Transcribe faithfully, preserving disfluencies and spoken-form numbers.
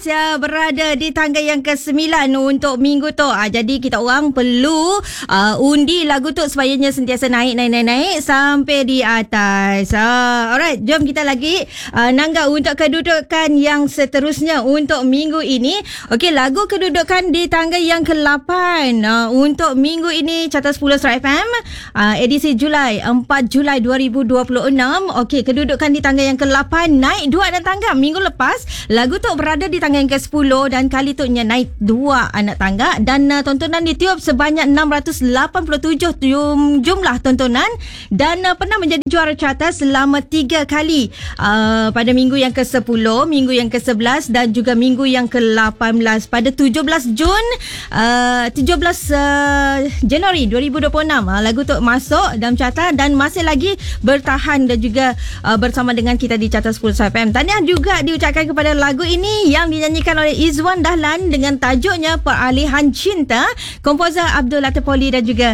Yes, ya, berada di tangga yang kesembilan untuk minggu tu. Ah, jadi kita orang perlu uh, undi lagu tu supaya sentiasa naik, naik, naik, naik sampai di atas. Ah, alright, jom kita lagi uh, nanggap untuk kedudukan yang seterusnya untuk minggu ini. Okey, lagu kedudukan di tangga yang ke lapan uh, untuk minggu ini Carta sepuluh Star F M uh, edisi Julai, empat Julai dua ribu dua puluh enam. Okey, kedudukan di tangga yang ke lapan naik dua anak tangga. Minggu lepas lagu tu berada di tangga yang ke sepuluh dan kali tu nya naik dua anak tangga dan uh, tontonan ditiup sebanyak enam ratus lapan puluh tujuh jum, jumlah tontonan dan uh, pernah menjadi juara carta selama tiga kali uh, pada minggu yang ke sepuluh, minggu yang ke sebelas dan juga minggu yang ke lapan belas. Pada tujuh belas Jun uh, tujuh belas uh, Januari dua ribu dua puluh enam uh, lagu tu masuk dalam carta dan masih lagi bertahan dan juga uh, bersama dengan kita di Carta sepuluh F M. Tahniah juga diucapkan kepada lagu ini yang dinyanyikan oleh Izwan Dahlan dengan tajuknya Peralihan Cinta, komposer Abdul Latif Poli dan juga